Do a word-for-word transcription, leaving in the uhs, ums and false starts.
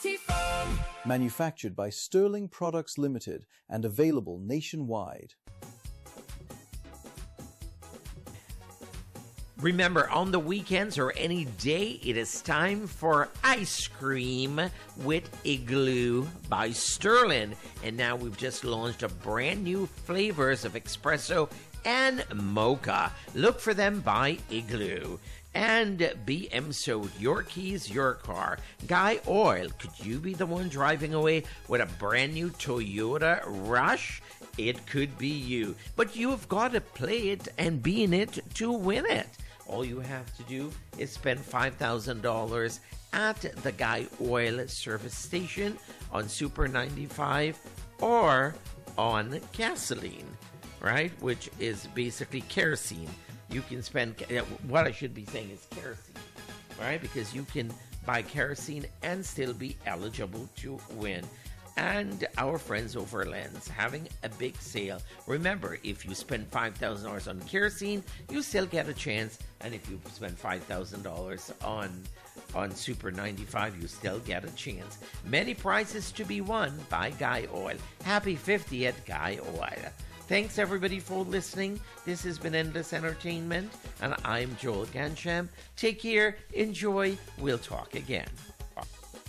Quality foam. Manufactured by Sterling Products Limited and available nationwide. Remember, on the weekends or any day, it is time for ice cream with Igloo by Sterling. And now we've just launched a brand new flavors of espresso and mocha. Look for them by Igloo. And B M So, your keys, your car. Guy Oil, could you be the one driving away with a brand new Toyota Rush? It could be you. But you've got to play it and be in it to win it. All you have to do is spend five thousand dollars at the Guy Oil service station on Super ninety-five or on gasoline, right? Which is basically kerosene. You can spend, what I should be saying is kerosene, right? Because you can buy kerosene and still be eligible to win. And our friends over Lens having a big sale. Remember, if you spend five thousand dollars on kerosene, you still get a chance. And if you spend five thousand dollars on on Super ninety-five, you still get a chance. Many prizes to be won by Guy Oil. Happy fiftieth, Guy Oil. Thanks, everybody, for listening. This has been Endless Entertainment, and I'm Joel Gansham. Take care, enjoy, we'll talk again.